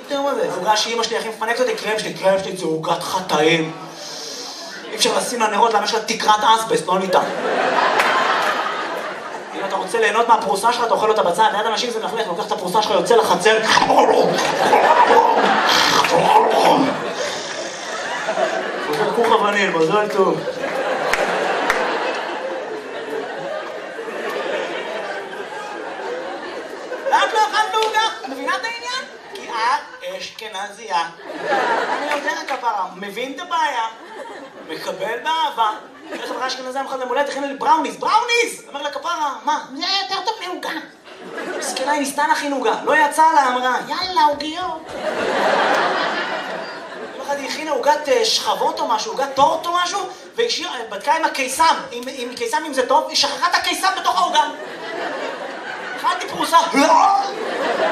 תראו מה זה, זה עוגה שאמא שלי הכי מפנקת אותי, קרם שלי זה עוגת חטאים. אי אפשר לשים לה נרות, למה יש לה תקרת אסבסט, לא ניתן. אם אתה רוצה ליהנות מהפרוסה שלך, אתה אוכל אותה בצד, ליד אנשים זה מלכלך, לוקח את הפרוסה שלך, יוצא לחצר. חוזר כוך אבנים, מזל טוב. ואת לא אכלת עוגה? מבינה את העניין? כי את אשכנזייה. אני יודע כפרה, מבין את הבעיה, מקבל באהבה. איך חברה אשכנזייה מחד למולדת, הכינה לי בראוניז! אומר לה כפרה, מה? זה יותר טוב מעוגה. מסכנה, היא ניסתה להכין עוגה, לא יצא לה, אמרה, יאללה, עוגיות. היא הכינה עוגת שכבות או משהו, עוגת טורט או משהו, והיא בדקה עם הקיסם, עם קיסם אם זה טוב, היא שכחה את הקיסם בתוך העוגה. אכלתי פרוסה,